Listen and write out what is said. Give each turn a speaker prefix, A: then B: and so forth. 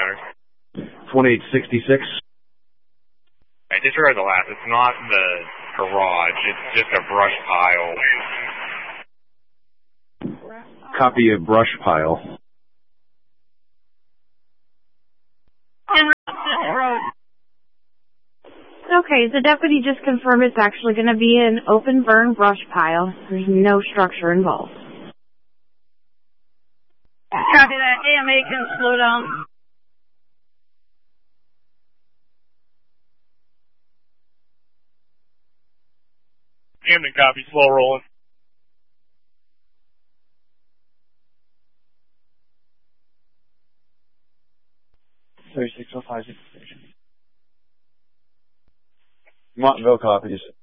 A: matter.
B: 2866.
A: I disregard the last. It's not the garage. It's just a brush pile.
B: Copy of brush pile.
C: Okay, the deputy just confirmed it's actually going to be an open burn brush pile. There's no structure involved.
D: Copy that. AMA can slow down.
A: Camden copy, slow rolling.
B: Montville copies.